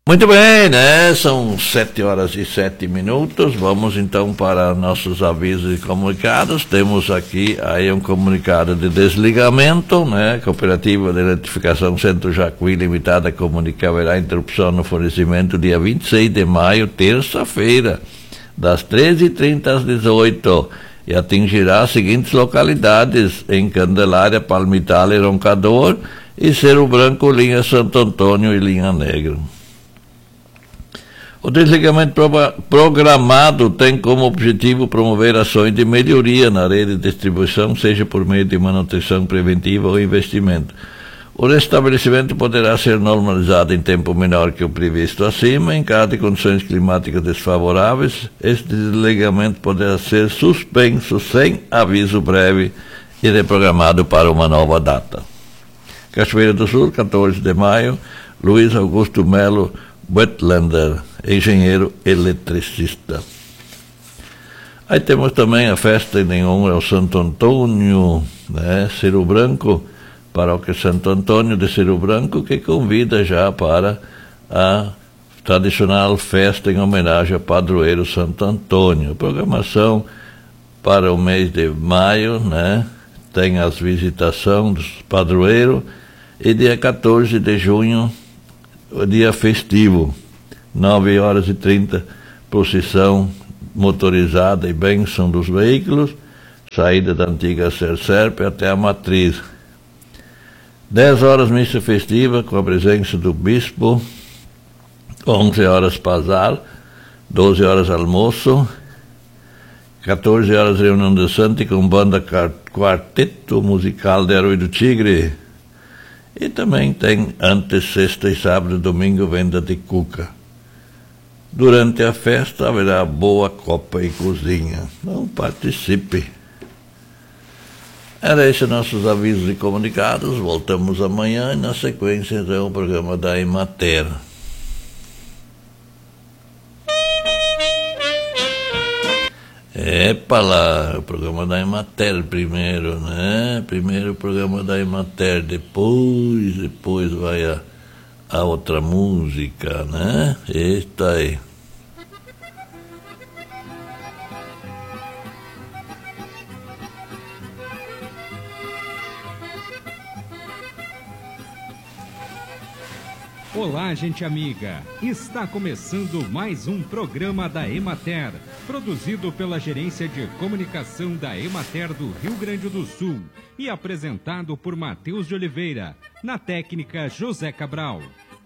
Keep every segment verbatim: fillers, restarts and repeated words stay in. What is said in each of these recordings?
Muito bem, né? São sete horas e sete minutos. Vamos então para nossos avisos e comunicados. Temos aqui aí um comunicado de desligamento, né? Cooperativa de Eletrificação Centro Jacuí Limitada comunica haverá interrupção no fornecimento dia vinte e seis de maio, terça-feira, das treze e trinta às dezoito, e atingirá as seguintes localidades: em Candelária, Palmital e Roncador, e Cerro Branco, linha Santo Antônio e linha Negra. O desligamento programado tem como objetivo promover ações de melhoria na rede de distribuição, seja por meio de manutenção preventiva ou investimento. O restabelecimento poderá ser normalizado em tempo menor que o previsto acima. Em caso de condições climáticas desfavoráveis, este desligamento poderá ser suspenso sem aviso breve e reprogramado para uma nova data. Cachoeira do Sul, quatorze de maio, Luiz Augusto Melo Wetlander, engenheiro eletricista. Aí temos também a festa em honra ao Santo Antônio, né, Cerro Branco, paróquia Santo Antônio de Cerro Branco, que convida já para a tradicional festa em homenagem ao padroeiro Santo Antônio. Programação para o mês de maio, né, tem as visitações dos padroeiros, e dia quatorze de junho, o dia festivo, nove horas e trinta, procissão motorizada e bênção dos veículos, saída da antiga Serserpe até a matriz. dez horas, missa festiva com a presença do bispo, onze horas pazar, doze horas almoço, quatorze horas reunião de santo com banda quarteto musical de Arroio do Tigre. E também tem antes, sexta e sábado e domingo, venda de cuca. Durante a festa haverá boa copa e cozinha. Então participe. Era esses nossos avisos e comunicados. Voltamos amanhã e na sequência então o programa da Emater. Epa lá, o programa da Emater primeiro, né? Primeiro o programa da Emater, depois, depois vai a, a outra música, né? Eita aí. Olá, gente amiga! Está começando mais um programa da Emater, produzido pela Gerência de Comunicação da Emater do Rio Grande do Sul e apresentado por Matheus de Oliveira, na técnica José Cabral.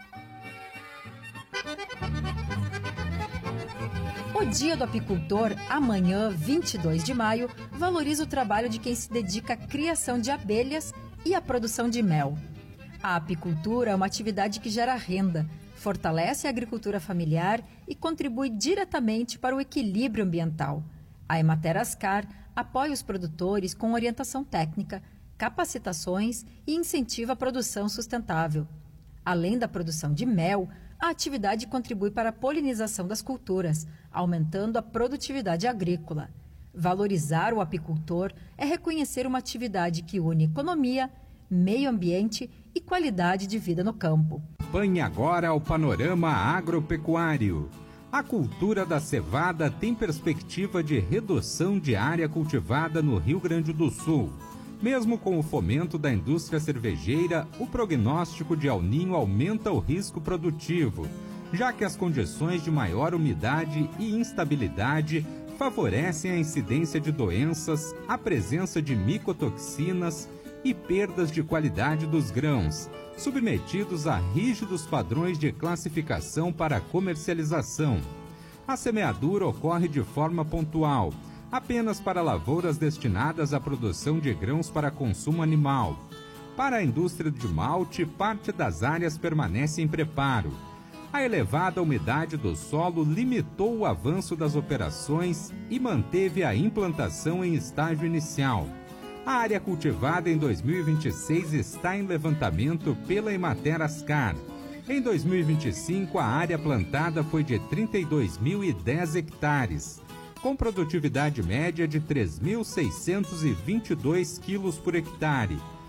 O Dia do Apicultor, amanhã, vinte e dois de maio, valoriza o trabalho de quem se dedica à criação de abelhas e à produção de mel. A apicultura é uma atividade que gera renda, fortalece a agricultura familiar e contribui diretamente para o equilíbrio ambiental. A Emater Ascar apoia os produtores com orientação técnica, capacitações e incentiva a produção sustentável. Além da produção de mel, a atividade contribui para a polinização das culturas, aumentando a produtividade agrícola. Valorizar o apicultor é reconhecer uma atividade que une economia, meio ambiente e qualidade de vida no campo. Acompanhe agora o panorama agropecuário. A cultura da cevada tem perspectiva de redução de área cultivada no Rio Grande do Sul. Mesmo com o fomento da indústria cervejeira, o prognóstico de El Niño aumenta o risco produtivo, já que as condições de maior umidade e instabilidade favorecem a incidência de doenças, a presença de micotoxinas e perdas de qualidade dos grãos, submetidos a rígidos padrões de classificação para comercialização. A semeadura ocorre de forma pontual, apenas para lavouras destinadas à produção de grãos para consumo animal. Para a indústria de malte, parte das áreas permanece em preparo. A elevada umidade do solo limitou o avanço das operações e manteve a implantação em estágio inicial. A área cultivada em dois mil e vinte e seis está em levantamento pela Emater Ascar. Em dois mil e vinte e cinco, a área plantada foi de trinta e dois mil e dez hectares, com produtividade média de três mil seiscentos e vinte e dois quilos por hectare.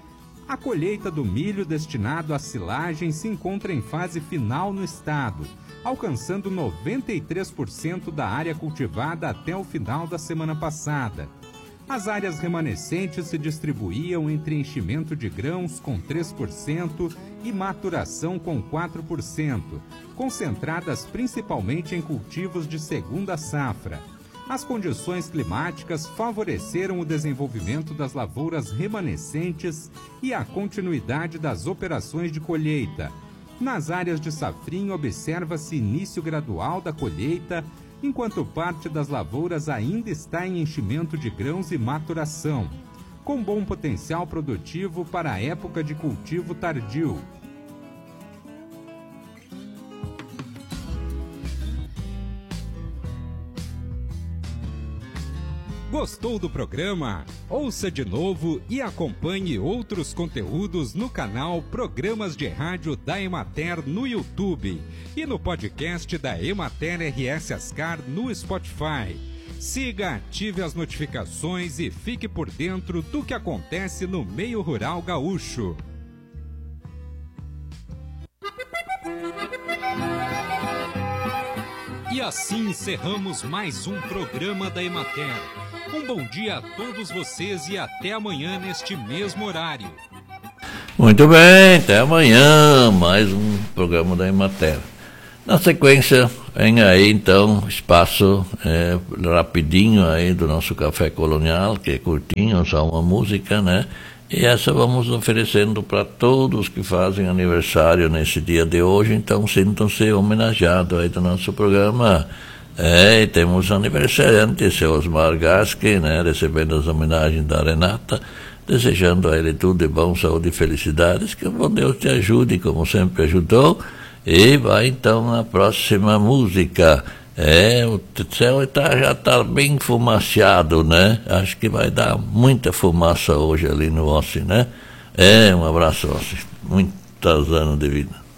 A colheita do milho destinado à silagem se encontra em fase final no estado, alcançando noventa e três por cento da área cultivada até o final da semana passada. As áreas remanescentes se distribuíam entre enchimento de grãos com três por cento e maturação com quatro por cento, concentradas principalmente em cultivos de segunda safra. As condições climáticas favoreceram o desenvolvimento das lavouras remanescentes e a continuidade das operações de colheita. Nas áreas de safrinha observa-se início gradual da colheita, enquanto parte das lavouras ainda está em enchimento de grãos e maturação, com bom potencial produtivo para a época de cultivo tardio. Gostou do programa? Ouça de novo e acompanhe outros conteúdos no canal Programas de Rádio da Emater no YouTube e no podcast da Emater R S Ascar no Spotify. Siga, ative as notificações e fique por dentro do que acontece no meio rural gaúcho. E assim encerramos mais um programa da Emater. Um bom dia a todos vocês e até amanhã neste mesmo horário. Muito bem, até amanhã, mais um programa da Emater. Na sequência, vem aí então espaço é, rapidinho aí do nosso Café Colonial, que é curtinho, só uma música, né? E essa vamos oferecendo para todos que fazem aniversário nesse dia de hoje, então sintam-se homenageados aí do nosso programa. É, e temos aniversariante, seu Osmar Gasque, né, recebendo as homenagens da Renata, desejando a ele tudo de bom, saúde e felicidades, que o bom Deus te ajude, como sempre ajudou, e vai então na próxima música. É, o céu tá, já está bem fumaciado, né, acho que vai dar muita fumaça hoje ali no Ossi, né, é, um abraço, Ossi, muitos anos de vida.